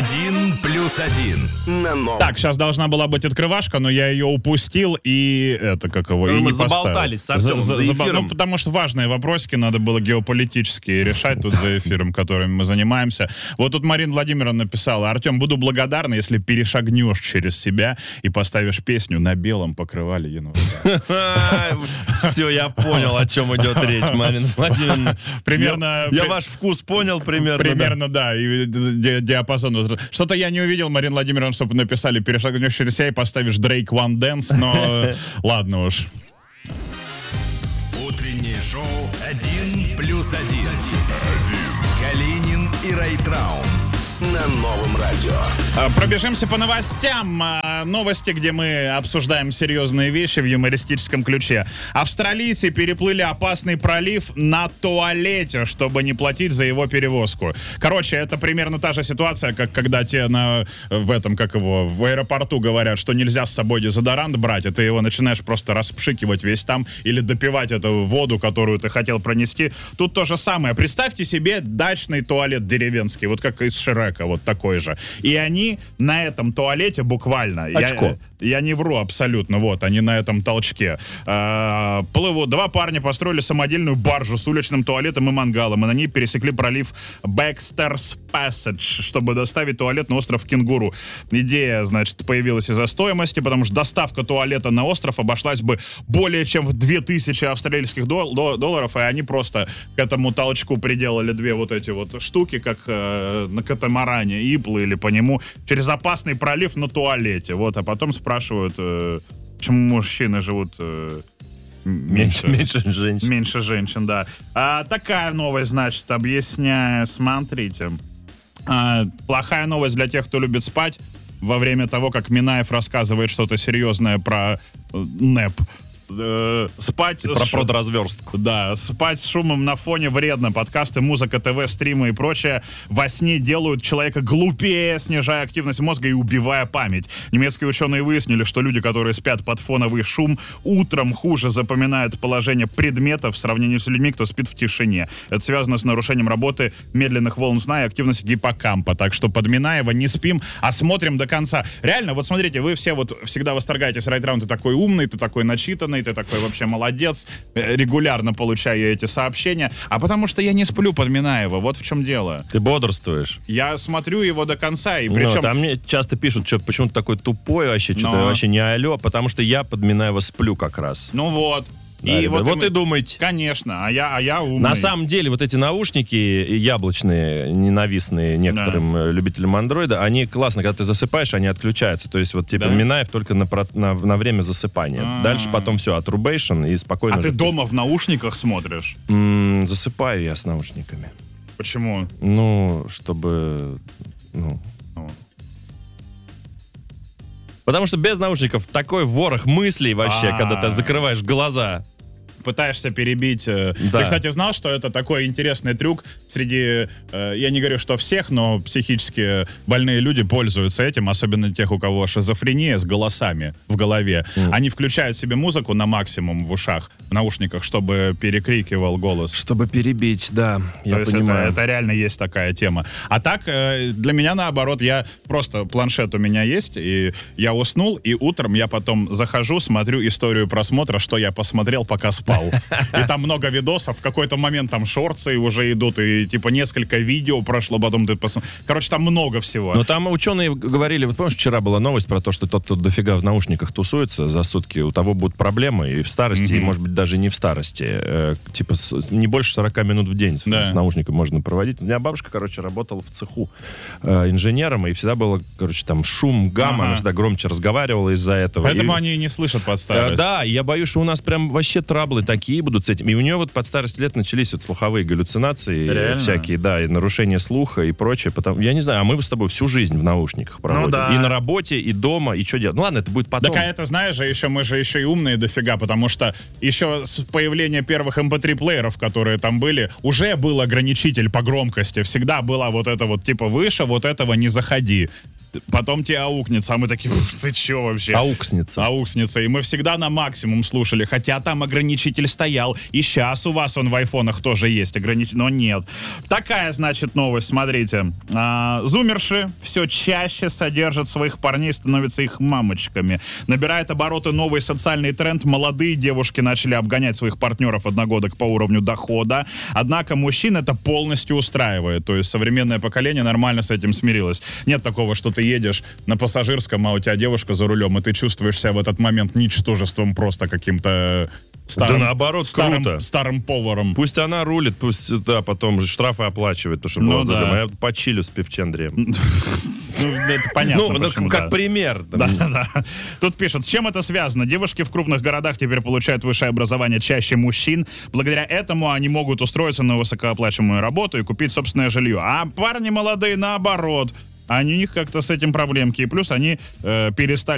1+1 на новом. Так, сейчас должна была быть открывашка, но я ее упустил и и не заболтались с Артемом за эфиром. Ну, потому что важные вопросики надо было геополитические решать тут за эфиром, которыми мы занимаемся. Вот тут Марина Владимировна написала: Артем, буду благодарна, если перешагнешь через себя и поставишь песню «На белом покрывале енота». Все, я понял, о чем идет речь, Марина Владимировна. Примерно... Я ваш вкус понял примерно. Примерно, да, и диапазон возраста. Что-то я не увидел, Марина Владимировна, чтобы написали «перешагнешь через себя» и поставишь Drake One Dance, но ладно уж. Утреннее шоу 1+1. Калинин и Райтрау на новом радио. Пробежимся по новостям. Новости, где мы обсуждаем серьезные вещи в юмористическом ключе. Австралийцы переплыли опасный пролив на туалете, чтобы не платить за его перевозку. Короче, это примерно та же ситуация, как когда тебе в аэропорту говорят, что нельзя с собой дезодорант брать, и ты его начинаешь просто распшикивать весь там или допивать эту воду, которую ты хотел пронести. Тут то же самое. Представьте себе дачный туалет деревенский, вот как из Шрека, вот такой же. И они на этом туалете буквально... Я не вру абсолютно, вот, они на этом толчке. Плывут. Два парня построили самодельную баржу с уличным туалетом и мангалом, и на ней пересекли пролив Baxter's Passage, чтобы доставить туалет на остров Кенгуру. Идея, значит, появилась из-за стоимости, потому что доставка туалета на остров обошлась бы более чем в 2000 австралийских долларов, и они просто к этому толчку приделали две вот эти вот штуки, как на катамаране, и плыли по нему через опасный пролив на туалете. Вот, а потом спрашивают, почему мужчины живут меньше женщин. Меньше женщин, да. Такая новость, значит, объясняю, смотрите. Плохая новость для тех, кто любит спать во время того, как Минаев рассказывает что-то серьезное про НЭП. Спать про продразверстку. Да, спать с шумом на фоне вредно. Подкасты, музыка, ТВ, стримы и прочее во сне делают человека глупее, снижая активность мозга и убивая память. Немецкие ученые выяснили, что люди, которые спят под фоновый шум, утром хуже запоминают положение предметов в сравнении с людьми, кто спит в тишине. Это связано с нарушением работы медленных волн сна и активности гиппокампа. Так что под Минаева не спим, а смотрим до конца. Реально, вот смотрите, вы все вот всегда восторгаетесь, Райтраунд, ты такой умный, ты такой начитанный, ты такой вообще молодец, регулярно получаю эти сообщения, а потому что я не сплю под Минаева, вот в чем дело. Ты бодрствуешь. Я смотрю его до конца, и причем... Там мне часто пишут, что почему ты такой тупой вообще, что-то вообще не алло, потому что я под Минаева сплю как раз. Ну вот. Да, и вот и думайте. Конечно, а я умный. На самом деле, вот эти наушники яблочные, ненавистные некоторым любителям андроида, они классно, когда ты засыпаешь, они отключаются. То есть вот типа Минаев только на время засыпания. Дальше потом все, отрубейшн и спокойно. А ты дома в наушниках смотришь? Засыпаю я с наушниками. Почему? Ну, чтобы... Потому что без наушников такой ворох мыслей вообще, когда ты закрываешь глаза. Пытаешься перебить. Да. Ты, кстати, знал, что это такой интересный трюк среди, я не говорю, что всех, но психически больные люди пользуются этим, особенно тех, у кого шизофрения с голосами в голове. Они включают себе музыку на максимум в ушах, в наушниках, чтобы перекрикивал голос. Чтобы перебить, да, я понимаю. Это реально есть такая тема. А так, для меня наоборот, просто планшет у меня есть, и я уснул, и утром я потом захожу, смотрю историю просмотра, что я посмотрел, пока спал. И там много видосов, в какой-то момент там шорты уже идут, и типа несколько видео прошло, потом ты посмотришь. Короче, там много всего. Но там ученые говорили, вот помнишь, вчера была новость про то, что тот, кто дофига в наушниках тусуется за сутки, у того будут проблемы и в старости, и, может быть, даже не в старости. Типа не больше 40 минут в день с наушником можно проводить. У меня бабушка, работала в цеху инженером, и всегда было, там шум, гамма, она всегда громче разговаривала из-за этого. Поэтому они не слышат под старость. Да, и я боюсь, что у нас прям вообще траблы такие будут с этим. И у нее вот под старость лет начались вот слуховые галлюцинации всякие, да, и нарушение слуха и прочее. Я не знаю, а мы с тобой всю жизнь в наушниках проводим. Ну, да. И на работе, и дома, и что делать? Ну ладно, это будет потом. Так, а это, знаешь же, мы же еще и умные дофига, потому что еще с появления первых MP3-плееров, которые там были, уже был ограничитель по громкости. Всегда было вот это вот, типа, выше вот этого не заходи. потом тебе аукнется, а мы такие, ты че вообще? Аукснется. И мы всегда на максимум слушали, хотя там ограничитель стоял, и сейчас у вас он в айфонах тоже есть ограничитель, но нет. Такая, значит, новость, смотрите. Зумерши все чаще содержат своих парней, становятся их мамочками. Набирает обороты новый социальный тренд. Молодые девушки начали обгонять своих партнеров одногодок по уровню дохода. Однако мужчин это полностью устраивает. То есть современное поколение нормально с этим смирилось. Нет такого, что ты едешь на пассажирском, а у тебя девушка за рулем, и ты чувствуешь себя в этот момент ничтожеством, просто каким-то старым, да наоборот, круто. Старым поваром. Пусть она рулит, пусть потом штрафы оплачивает, потому что я почилю с пивчендрием. Это понятно. Как пример. Да. Тут пишут, с чем это связано? Девушки в крупных городах теперь получают высшее образование чаще мужчин. Благодаря этому они могут устроиться на высокооплачиваемую работу и купить собственное жилье. А парни молодые, наоборот, у них как-то с этим проблемки. И плюс они перестали